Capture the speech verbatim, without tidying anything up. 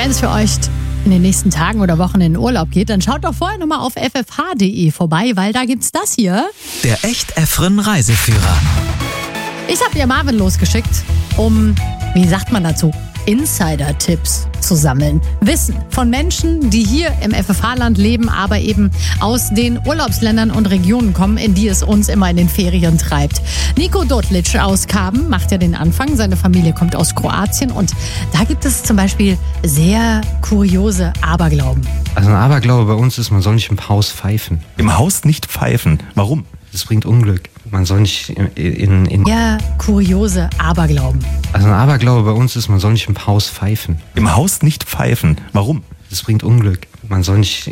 wenn es für euch in den nächsten Tagen oder Wochen in den Urlaub geht, dann schaut doch vorher nochmal auf f f h punkt d e vorbei, weil da gibt's das hier. Der Echt-Efren Reiseführer. Ich habe dir Marvin losgeschickt, um, wie sagt man dazu, Insider-Tipps zu sammeln. Wissen von Menschen, die hier im F F H-Land leben, aber eben aus den Urlaubsländern und Regionen kommen, in die es uns immer in den Ferien treibt. Nico Dotlic aus Karben macht ja den Anfang. Seine Familie kommt aus Kroatien und da gibt es zum Beispiel sehr kuriose Aberglauben. Also ein Aberglaube bei uns ist, man soll nicht im Haus pfeifen. Im Haus nicht pfeifen. Warum? Das bringt Unglück. Man soll nicht in... in, in Ja, kuriose Aberglauben. Also ein Aberglaube bei uns ist, man soll nicht im Haus pfeifen. Im Haus nicht pfeifen. Warum? Das bringt Unglück. Man soll nicht